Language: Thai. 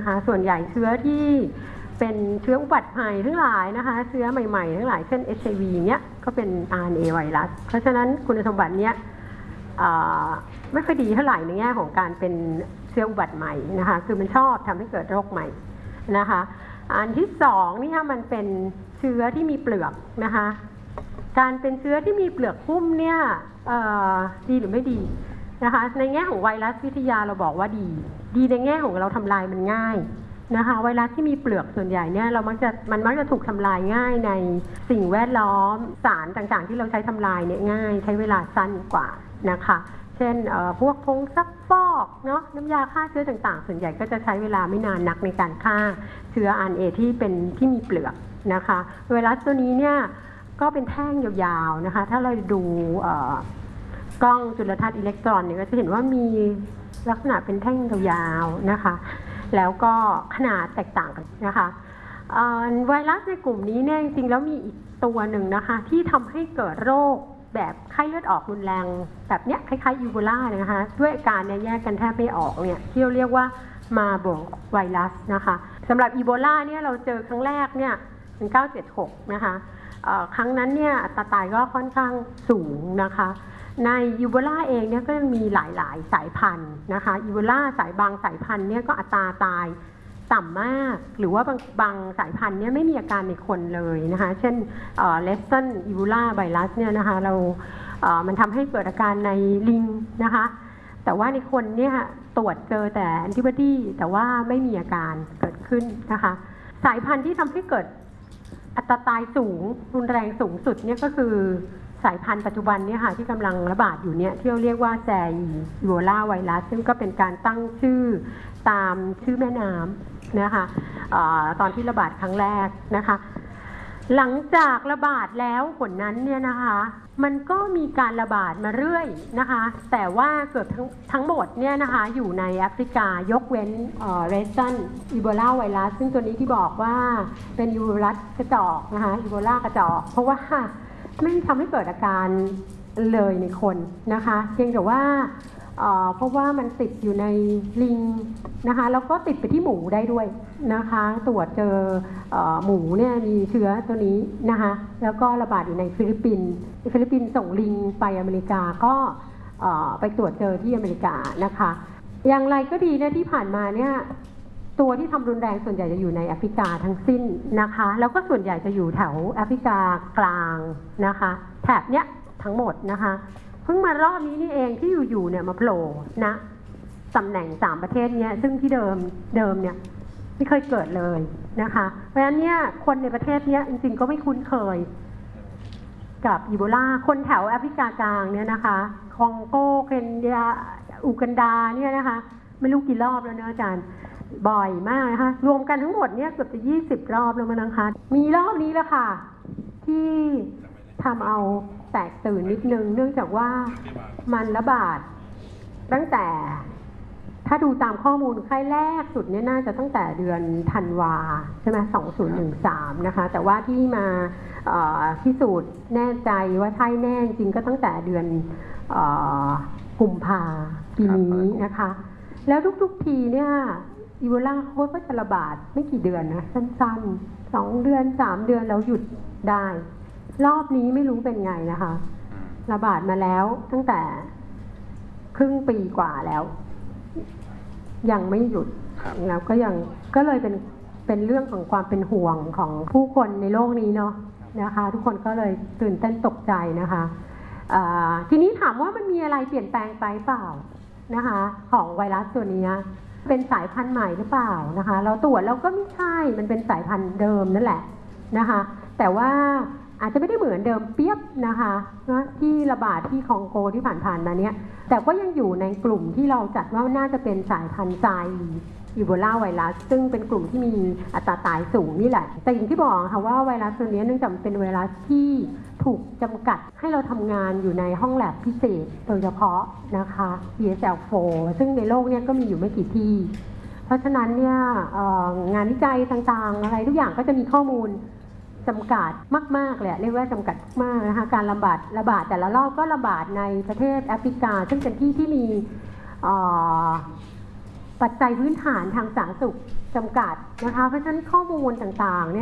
นะคะส่วนใหญ่เชื้อที่เป็นเชื้ออุบัติใหม่ทั้งหลายนะคะเชื้อใหม่ๆทั้งหลายเช่น HIV เนี้ยก็เป็น RNA ไวรัสเพราะฉะนั้นคุณสมบัติเนี้ยไม่ค่อยดีเท่าไหร่ในแง่ของการเป็นเชื้ออุบัติใหม่นะคะคือมันชอบทำให้เกิดโรคใหม่นะคะอันที่สองนี่ค่ะมันเป็นเชื้อที่มีเปลือกนะคะการเป็นเชื้อที่มีเปลือกหุ้มเนี่ยดีหรือไม่ดีนะคะในแง่ของไวรัสวิทยาเราบอกว่าดีในแง่ของเราทำลายมันง่ายนะคะไวรัสที่มีเปลือกส่วนใหญ่เนี่ยมันมักจะถูกทำลายง่ายในสิ่งแวดล้อมสารต่างๆที่เราใช้ทำลายเนี่ยง่ายใช้เวลาสั้นกว่านะคะเช่นพวกผงซักฟอกเนาะน้ำยาฆ่าเชื้อต่างๆส่วนใหญ่ก็จะใช้เวลาไม่นานนักในการฆ่าเชื้อ RNA ที่มีเปลือกนะคะไวรัสตัวนี้เนี่ยก็เป็นแท่งยาวๆนะคะถ้าเราดูกล้องจุลทรรศน์อิเล็กตรอนเนี่ยก็จะเห็นว่ามีลักษณะเป็นแท่งยาวๆนะคะแล้วก็ขนาดแตกต่างกันนะคะไวรัสในกลุ่มนี้เนี่ยจริงๆแล้วมีอีกตัวหนึ่งนะคะที่ทำให้เกิดโรคแบบไข้เลือดออกรุนแรงแบบเนี้ยคล้ายๆอีโบลานะคะด้วยอาการเนี่ยแยกกันแทบไม่ออกเนี่ยที่เราเรียกว่ามาร์เบิร์กไวรัสนะคะสำหรับอีโบลาเนี่ยเราเจอครั้งแรกเนี่ย1976นะคะครั้งนั้นเนี่ยอัตราตายก็ค่อนข้างสูงนะคะในอีโบลาเองเนี่ยก็ยังมีหลายๆสายพันธุ์นะคะอีโบลาบางสายพันธุ์เนี่ยก็อัตราตายต่ำมากหรือว่าบางสายพันธุ์เนี่ยไม่มีอาการในคนเลยนะคะเช่นเลสตันอีโบลาไวรัสเนี่ยนะคะมันทำให้เกิดอาการในลิงนะคะแต่ว่าในคนเนี่ยตรวจเจอแต่แอนติบอดีแต่ว่าไม่มีอาการเกิดขึ้นนะคะสายพันธุ์ที่ทำให้เกิดอัตราตายสูงรุนแรงสูงสุดเนี่ยก็คือสายพันธุ์ปัจจุบันเนี่ยค่ะที่กำลังระบาดอยู่เนี่ยที่เราเรียกว่าแซอีโบลาไวรัสซึ่งก็เป็นการตั้งชื่อตามชื่อแม่น้ำนะคะตอนที่ระบาดครั้งแรกนะคะหลังจากระบาดแล้วผลนั้นเนี่ยนะคะมันก็มีการระบาดมาเรื่อยนะคะแต่ว่าเกือบทั้งหมดเนี่ยนะคะอยู่ในแอฟริกายกเว้นเรสตันอีโบลาไวรัสซึ่งตัวนี้ที่บอกว่าเป็นอีโบลากระจอกนะคะอีโบลากระจอกเพราะว่าไม่ทำให้เกิดอาการเลยในคนนะคะเพียงแต่ว่าเพราะว่ามันติดอยู่ในลิงนะคะแล้วก็ติดไปที่หมูได้ด้วยนะคะตรวจเจอหมูเนี่ยมีเชื้อตัวนี้นะคะแล้วก็ระบาดอยู่ในฟิลิปปินส์ส่งลิงไปอเมริกาก็ไปตรวจเจอที่อเมริกานะคะอย่างไรก็ดีเนี่ยที่ผ่านมาเนี่ยตัวที่ทำรุนแรงส่วนใหญ่จะอยู่ในแอฟริกาทั้งสิ้นนะคะแล้วก็ส่วนใหญ่จะอยู่แถวแอฟริกากลางนะคะแถบเนี้ยทั้งหมดนะคะเพิ่งมารอบนี้นี่เองที่อยู่ๆเนี่ยมาโผล่นะตำแหน่ง3ประเทศเนี้ยซึ่งที่เดิมเนี่ยไม่เคยเกิดเลยนะคะเพราะฉะนั้นเนี่ยคนในประเทศเนี้ยจริงๆก็ไม่คุ้นเคยกับอีโบลาคนแถวแอฟริกากลางเนี่ยนะคะคองโกเคนยาอูกันดาเนี่ยนะคะไม่รู้กี่รอบแล้วนะอาจารย์บ่อยมากนะคะรวมกันทั้งหมดเนี่ยเกือบจะ20รอบแล้วมั้งนะคะมีรอบนี้แหละค่ะที่ทำเอาแตกตื่นนิดนึงเนื่องจากว่ามันระบาดตั้งแต่ถ้าดูตามข้อมูลไข้แรกสุดเนี่ยน่าจะตั้งแต่เดือนธันวาใช่ไหม2013นะคะแต่ว่าที่มาพิสูจน์แน่ใจว่าใช่แน่จริงก็ตั้งแต่เดือนกุมภาปีนี้นะคะแล้วทุกทีเนี่ยอีโบลาเขาก็จะระบาดไม่กี่เดือนนะสั้นๆ2 เดือน3 เดือนแล้วหยุดได้รอบนี้ไม่รู้เป็นไงนะคะระบาดมาแล้วตั้งแต่ครึ่งปีกว่าแล้วยังไม่หยุดแล้วก็เลยเป็นเรื่องของความเป็นห่วงของผู้คนในโลกนี้เนาะนะคะทุกคนก็เลยตื่นเต้นตกใจนะคะทีนี้ถามว่ามันมีอะไรเปลี่ยนแปลงไปเปล่านะคะของไวรัสตัวนี้เป็นสายพันธุ์ใหม่หรือเปล่านะคะเราตรวจแล้วก็ไม่ใช่มันเป็นสายพันธุ์เดิมนั่นแหละนะคะแต่ว่าอาจจะไม่ได้เหมือนเดิมเปียบนะคะที่ระบาดที่คองโกที่ผ่านมาเนี้ยแต่ก็ยังอยู่ในกลุ่มที่เราจัดว่าน่าจะเป็นสายพันธุ์ไซอีโบลาไวรัสซึ่งเป็นกลุ่มที่มีอัตราตายสูงนี่แหละแต่อย่างที่บอกค่ะว่าไวรัสตัวนี้เนื่องจากเป็นไวรัสที่ถูกจำกัดให้เราทำงานอยู่ในห้องแลบพิเศษโดยเฉพาะนะคะ BSL-4 ซึ่งในโลกนี้ก็มีอยู่ไม่กี่ที่เพราะฉะนั้นเนี่ยงานวิจัยต่างๆอะไรทุกอย่างก็จะมีข้อมูลจำกัดมากๆเลยเรียกว่าจำกัดมากนะคะการระบาดแต่ละรอบก็ระบาดในประเทศแอฟริกาซึ่งเป็นที่ที่มีปัจจัยพื้นฐานทางสาธารณสุขจำกัดนะคะเพราะฉะนั้นข้อมูลต่างๆเนี่ย